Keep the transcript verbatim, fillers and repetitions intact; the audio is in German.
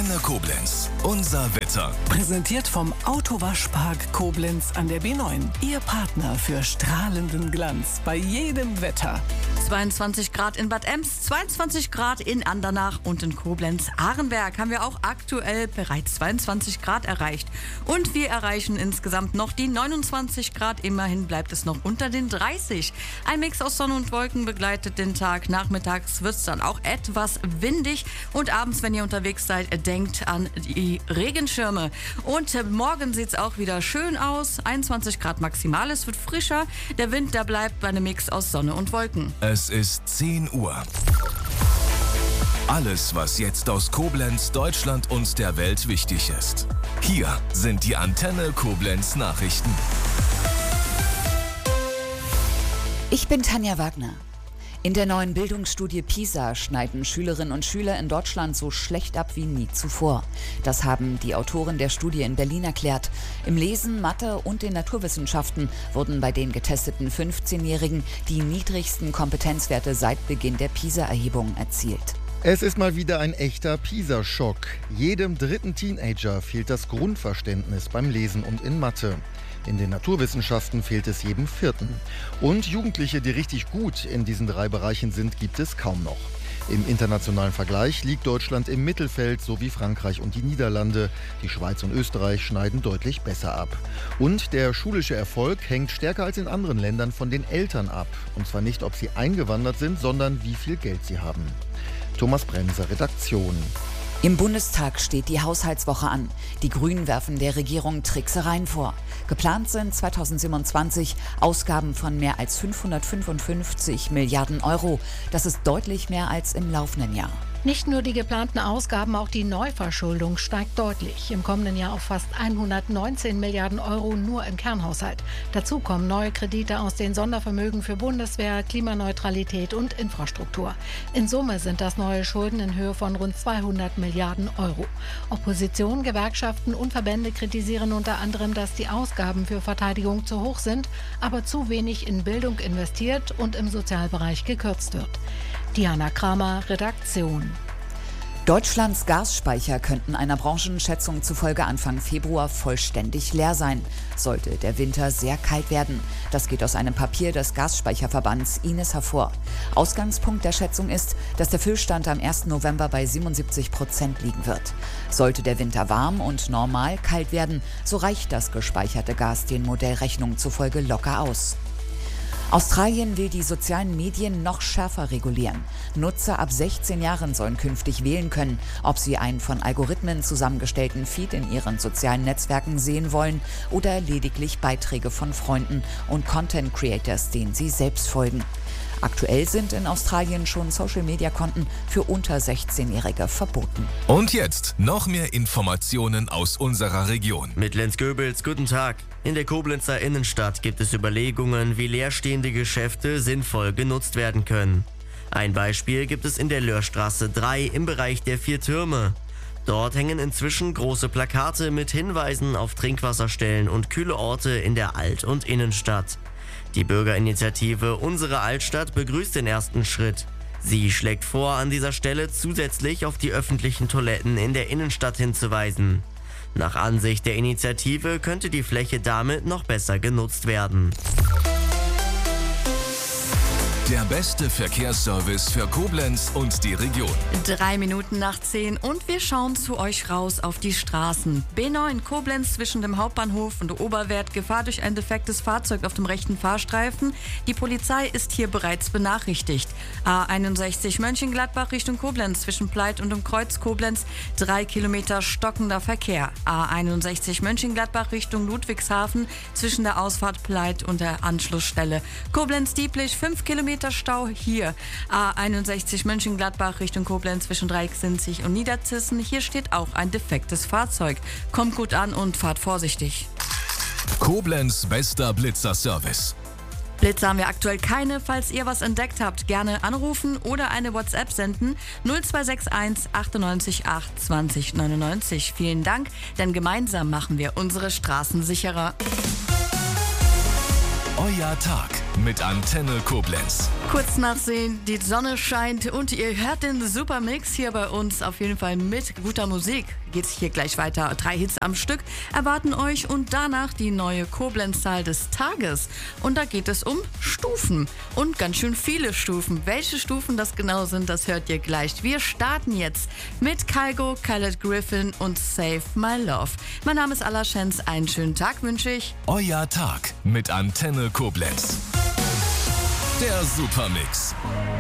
Antenne Koblenz. Unser Wetter. Präsentiert vom Autowaschpark Koblenz an der B neun. Ihr Partner für strahlenden Glanz bei jedem Wetter. zweiundzwanzig Grad in Bad Ems, zweiundzwanzig Grad in Andernach und in Koblenz-Arenberg haben wir auch aktuell bereits zweiundzwanzig Grad erreicht. Und wir erreichen insgesamt noch die neunundzwanzig Grad. Immerhin bleibt es noch unter den dreißig. Ein Mix aus Sonne und Wolken begleitet den Tag. Nachmittags wird es dann auch etwas windig. Und abends, wenn ihr unterwegs seid, denkt an die Regenschirme. Und morgen sieht es auch wieder schön aus. einundzwanzig Grad maximal, es wird frischer. Der Wind, der bleibt bei einem Mix aus Sonne und Wolken. Es ist zehn Uhr. Alles, was jetzt aus Koblenz, Deutschland und der Welt wichtig ist. Hier sind die Antenne Koblenz Nachrichten. Ich bin Tanja Wagner. In der neuen Bildungsstudie PISA schneiden Schülerinnen und Schüler in Deutschland so schlecht ab wie nie zuvor. Das haben die Autoren der Studie in Berlin erklärt. Im Lesen, Mathe und den Naturwissenschaften wurden bei den getesteten fünfzehnjährigen die niedrigsten Kompetenzwerte seit Beginn der PISA-Erhebung erzielt. Es ist mal wieder ein echter PISA-Schock. Jedem dritten Teenager fehlt das Grundverständnis beim Lesen und in Mathe. In den Naturwissenschaften fehlt es jedem Vierten. Und Jugendliche, die richtig gut in diesen drei Bereichen sind, gibt es kaum noch. Im internationalen Vergleich liegt Deutschland im Mittelfeld, so wie Frankreich und die Niederlande. Die Schweiz und Österreich schneiden deutlich besser ab. Und der schulische Erfolg hängt stärker als in anderen Ländern von den Eltern ab. Und zwar nicht, ob sie eingewandert sind, sondern wie viel Geld sie haben. Thomas Bremser, Redaktion. Im Bundestag steht die Haushaltswoche an. Die Grünen werfen der Regierung Tricksereien vor. Geplant sind zweitausendsiebenundzwanzig Ausgaben von mehr als fünfhundertfünfundfünfzig Milliarden Euro. Das ist deutlich mehr als im laufenden Jahr. Nicht nur die geplanten Ausgaben, auch die Neuverschuldung steigt deutlich. Im kommenden Jahr auf fast hundertneunzehn Milliarden Euro nur im Kernhaushalt. Dazu kommen neue Kredite aus den Sondervermögen für Bundeswehr, Klimaneutralität und Infrastruktur. In Summe sind das neue Schulden in Höhe von rund zweihundert Milliarden Euro. Opposition, Gewerkschaften und Verbände kritisieren unter anderem, dass die Ausgaben für Verteidigung zu hoch sind, aber zu wenig in Bildung investiert und im Sozialbereich gekürzt wird. Diana Kramer, Redaktion. Deutschlands Gasspeicher könnten einer Branchenschätzung zufolge Anfang Februar vollständig leer sein, sollte der Winter sehr kalt werden. Das geht aus einem Papier des Gasspeicherverbands I N E S hervor. Ausgangspunkt der Schätzung ist, dass der Füllstand am ersten November bei siebenundsiebzig Prozent liegen wird. Sollte der Winter warm und normal kalt werden, so reicht das gespeicherte Gas den Modellrechnungen zufolge locker aus. Australien will die sozialen Medien noch schärfer regulieren. Nutzer ab sechzehn Jahren sollen künftig wählen können, ob sie einen von Algorithmen zusammengestellten Feed in ihren sozialen Netzwerken sehen wollen oder lediglich Beiträge von Freunden und Content Creators, denen sie selbst folgen. Aktuell sind in Australien schon Social-Media-Konten für unter sechzehnjährige verboten. Und jetzt noch mehr Informationen aus unserer Region. Mit Lenz Goebels, guten Tag. In der Koblenzer Innenstadt gibt es Überlegungen, wie leerstehende Geschäfte sinnvoll genutzt werden können. Ein Beispiel gibt es in der Löhrstraße drei im Bereich der Vier Türme. Dort hängen inzwischen große Plakate mit Hinweisen auf Trinkwasserstellen und kühle Orte in der Alt- und Innenstadt. Die Bürgerinitiative Unsere Altstadt begrüßt den ersten Schritt. Sie schlägt vor, an dieser Stelle zusätzlich auf die öffentlichen Toiletten in der Innenstadt hinzuweisen. Nach Ansicht der Initiative könnte die Fläche damit noch besser genutzt werden. Der beste Verkehrsservice für Koblenz und die Region. Drei Minuten nach zehn und wir schauen zu euch raus auf die Straßen. B neun Koblenz zwischen dem Hauptbahnhof und Oberwert. Gefahr durch ein defektes Fahrzeug auf dem rechten Fahrstreifen. Die Polizei ist hier bereits benachrichtigt. A einundsechzig Mönchengladbach Richtung Koblenz zwischen Pleit und dem Kreuz Koblenz. Drei Kilometer stockender Verkehr. A einundsechzig Mönchengladbach Richtung Ludwigshafen zwischen der Ausfahrt Pleit und der Anschlussstelle. Koblenz-Dieblich fünf Kilometer Stau hier. A einundsechzig Mönchengladbach Richtung Koblenz zwischen Dreiecksinzig und Niederzissen. Hier steht auch ein defektes Fahrzeug. Kommt gut an und fahrt vorsichtig. Koblenz bester Blitzer-Service. Blitzer haben wir aktuell keine. Falls ihr was entdeckt habt, gerne anrufen oder eine WhatsApp senden. null zwei sechs eins achtundneunzig acht zwanzig neunundneunzig. Vielen Dank, denn gemeinsam machen wir unsere Straßen sicherer. Euer Tag mit Antenne Koblenz. Kurz nachsehen, die Sonne scheint und ihr hört den Supermix hier bei uns auf jeden Fall mit guter Musik. Geht's hier gleich weiter. Drei Hits am Stück erwarten euch und danach die neue Koblenz-Zahl des Tages. Und da geht es um Stufen und ganz schön viele Stufen. Welche Stufen das genau sind, das hört ihr gleich. Wir starten jetzt mit Kygo, Khaled Griffin und Save My Love. Mein Name ist Alla Schenz. Einen schönen Tag wünsche ich. Euer Tag mit Antenne Koblenz. Der Supermix.